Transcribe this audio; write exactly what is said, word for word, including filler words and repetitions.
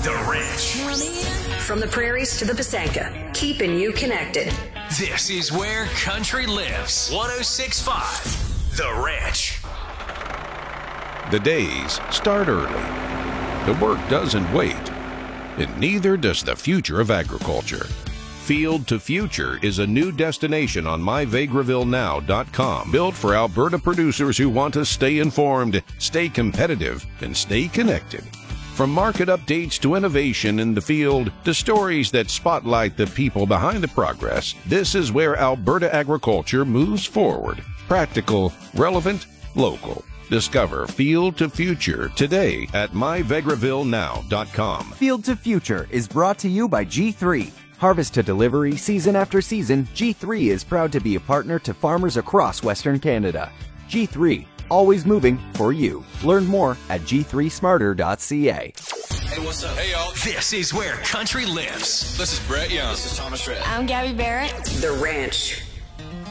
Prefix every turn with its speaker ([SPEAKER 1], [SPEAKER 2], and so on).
[SPEAKER 1] The Ranch.
[SPEAKER 2] From the prairies to the Pasanka, keeping you connected.
[SPEAKER 1] This is where country lives. one oh six point five The Ranch.
[SPEAKER 3] The days start early. The work doesn't wait. And neither does the future of agriculture. Field to Future is a new destination on my vegreville now dot com, built for Alberta producers who want to stay informed, stay competitive, and stay connected. From market updates to innovation in the field to stories that spotlight the people behind the progress, this is where Alberta agriculture moves forward. Practical, relevant, local. Discover Field to Future today at my vegreville now dot com.
[SPEAKER 4] Field to Future is brought to you by G three. Harvest to delivery, season after season, G three is proud to be a partner to farmers across Western Canada. G three, always moving for you. Learn more at g three smarter dot c a.
[SPEAKER 1] Hey, what's up? Hey, y'all. This is where country lives. This is Brett Young. This is Thomas Rhett.
[SPEAKER 5] I'm Gabby Barrett.
[SPEAKER 2] The Ranch.